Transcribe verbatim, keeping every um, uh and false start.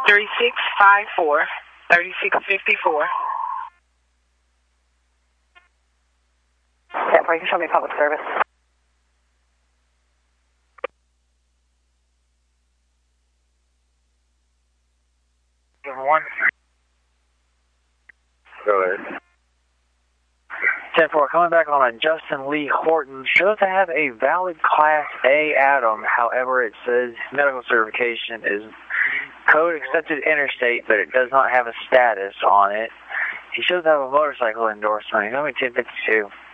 three six five four, three six five four. Yeah, you can show me public service. One. Go ahead. ten four, coming back on a Justin Lee Horton. Shows to have a valid Class A Atom. However, it says medical certification is code accepted interstate, but it does not have a status on it. He shows to have a motorcycle endorsement. He's only ten fifty-two.